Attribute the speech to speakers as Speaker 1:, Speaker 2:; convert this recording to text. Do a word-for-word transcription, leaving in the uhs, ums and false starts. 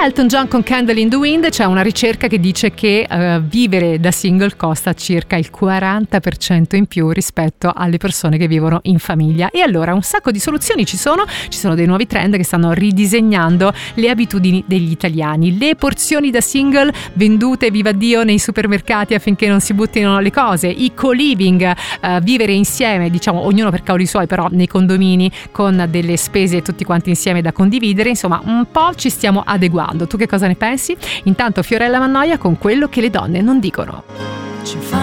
Speaker 1: Elton John con Candle in the Wind. C'è una ricerca che dice che uh, vivere da single costa circa il quaranta per cento in più rispetto alle persone che vivono in famiglia. E allora un sacco di soluzioni ci sono, ci sono dei nuovi trend che stanno ridisegnando le abitudini degli italiani. Le porzioni da single vendute viva Dio nei supermercati affinché non si buttino le cose, i co-living, uh, vivere insieme, diciamo ognuno per cavoli suoi però nei condomini con delle spese tutti quanti insieme da condividere. Insomma, un po' ci stiamo adeguando. Tu che cosa ne pensi? Intanto Fiorella Mannoia con Quello che le donne non dicono.
Speaker 2: Ci fa